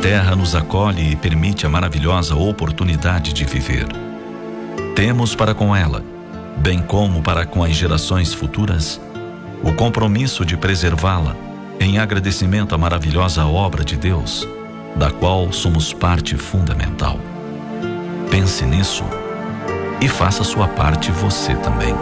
Terra nos acolhe e permite a maravilhosa oportunidade de viver. Temos para com ela, bem como para com as gerações futuras, o compromisso de preservá-la em agradecimento à maravilhosa obra de Deus, da qual somos parte fundamental. Pense nisso e faça sua parte você também.